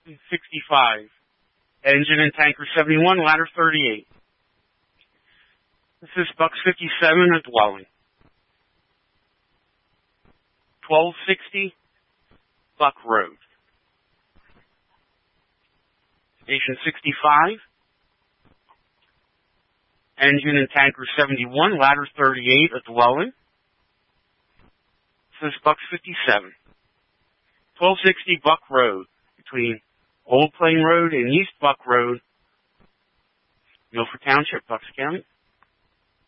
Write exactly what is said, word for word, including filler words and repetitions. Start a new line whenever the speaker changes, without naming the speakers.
sixty-five. Engine and tanker seventy-one, ladder thirty-eight. This is Bucks fifty-seven, a dwelling. twelve sixty, Buck Road. Station sixty-five. Engine and tanker seventy-one, ladder thirty-eight, a dwelling. This is Bucks fifty-seven. twelve sixty Buck Road, between Old Plain Road and East Buck Road, Milford Township, Bucks County.